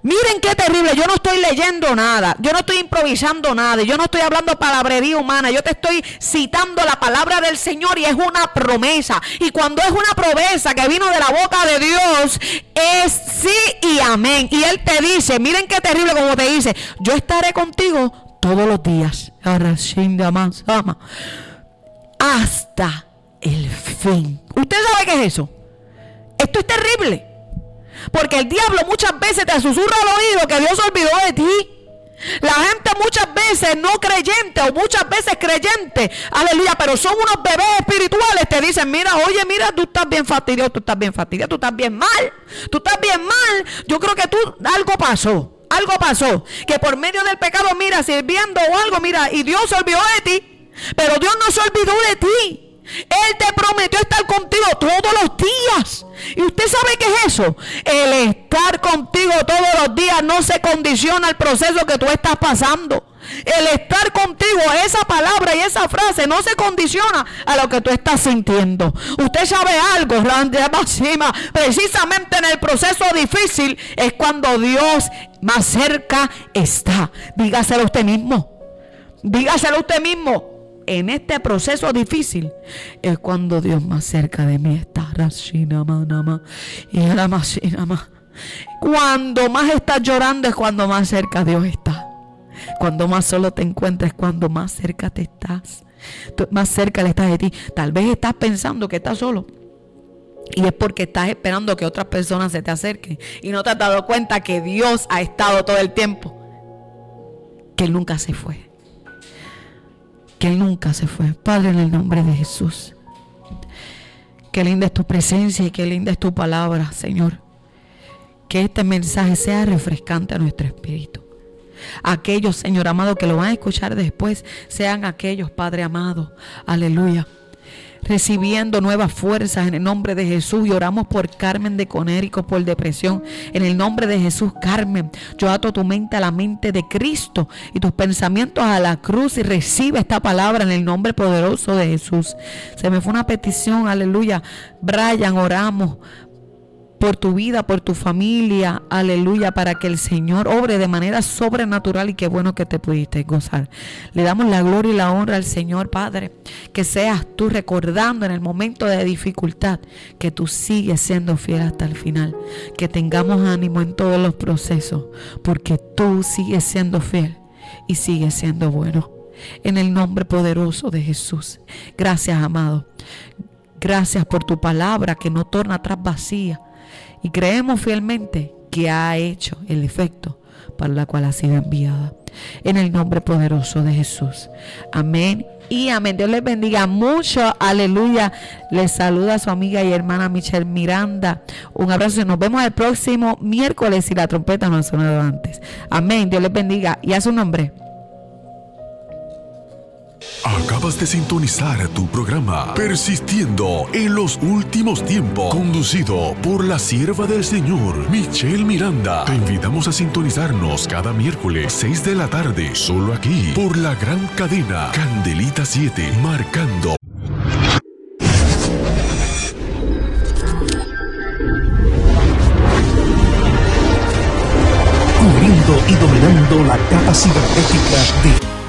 Miren qué terrible. Yo no estoy leyendo nada, yo no estoy improvisando nada, yo no estoy hablando palabrería humana. Yo te estoy citando la palabra del Señor y es una promesa. Y cuando es una promesa que vino de la boca de Dios, es sí y amén. Y Él te dice, miren qué terrible como te dice, yo estaré contigo todos los días hasta el fin. ¿Usted sabe qué es eso? Esto es terrible. Porque el diablo muchas veces te susurra al oído que Dios se olvidó de ti. La gente muchas veces no creyente o muchas veces creyente, aleluya, pero son unos bebés espirituales. Te dicen, mira, oye, mira, tú estás bien fastidioso, tú estás bien fastidioso, tú estás bien mal, tú estás bien mal. Yo creo que algo pasó, que por medio del pecado, mira, sirviendo o algo, mira, y Dios se olvidó de ti. Pero Dios no se olvidó de ti. Él te prometió estar contigo todos los días. ¿Y usted sabe qué es eso? El estar contigo todos los días no se condiciona al proceso que tú estás pasando. El estar contigo, esa palabra y esa frase no se condiciona a lo que tú estás sintiendo. Usted sabe algo, precisamente en el proceso difícil es cuando Dios más cerca está. Dígaselo a usted mismo. Dígaselo a usted mismo. En este proceso difícil es cuando Dios más cerca de mí está. Cuando más estás llorando es cuando más cerca Dios está. Cuando más solo te encuentras, cuando más cerca te estás. Más cerca le estás de ti. Tal vez estás pensando que estás solo. Y es porque estás esperando que otras personas se te acerquen. Y no te has dado cuenta que Dios ha estado todo el tiempo. Que Él nunca se fue. Que Él nunca se fue. Padre, en el nombre de Jesús. Qué linda es tu presencia y qué linda es tu palabra, Señor. Que este mensaje sea refrescante a nuestro espíritu. Aquellos, Señor amado, que lo van a escuchar después, sean aquellos, Padre amado, aleluya, recibiendo nuevas fuerzas en el nombre de Jesús. Y oramos por Carmen de Conérico por depresión. En el nombre de Jesús, Carmen, yo ato tu mente a la mente de Cristo y tus pensamientos a la cruz, y recibe esta palabra en el nombre poderoso de Jesús. Se me fue una petición, aleluya. Brian, oramos por tu vida, por tu familia, aleluya, para que el Señor obre de manera sobrenatural. Y qué bueno que te pudiste gozar. Le damos la gloria y la honra al Señor, Padre. Que seas tú recordando en el momento de dificultad que tú sigues siendo fiel hasta el final. Que tengamos ánimo en todos los procesos, porque tú sigues siendo fiel y sigues siendo bueno. En el nombre poderoso de Jesús. Gracias, amado. Gracias por tu palabra que no torna atrás vacía. Y creemos fielmente que ha hecho el efecto para la cual ha sido enviada. En el nombre poderoso de Jesús. Amén y amén. Dios les bendiga mucho. Aleluya. Les saluda su amiga y hermana Michelle Miranda. Un abrazo y nos vemos el próximo miércoles si la trompeta no ha sonado antes. Amén. Dios les bendiga. Y a su nombre. Acabas de sintonizar tu programa Persistiendo en los Últimos Tiempos, conducido por la sierva del Señor, Michelle Miranda. Te invitamos a sintonizarnos cada miércoles 6 de la tarde, solo aquí, por la gran cadena Candelita 7, marcando cubriendo y dominando la capa cibernética de